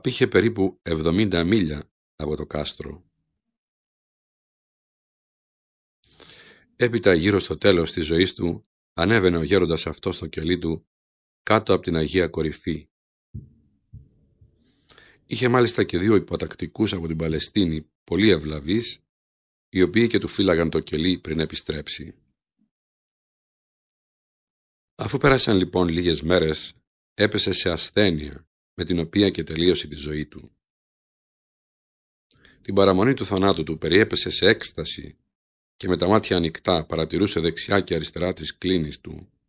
Πήγε περίπου 70 μίλια από το κάστρο. Έπειτα, γύρω στο τέλος της ζωής του, ανέβαινε ο γέροντας αυτό στο κελί του κάτω από την Αγία Κορυφή. Είχε μάλιστα και 2 υποτακτικούς από την Παλαιστίνη, πολύ ευλαβείς, οι οποίοι και του φύλαγαν το κελί πριν επιστρέψει. Αφού πέρασαν λοιπόν λίγες μέρες, έπεσε σε ασθένεια, με την οποία και τελείωσε τη ζωή του. Την παραμονή του θανάτου του περιέπεσε σε έκσταση και με τα μάτια ανοιχτά παρατηρούσε δεξιά και αριστερά τις κλίνεις του,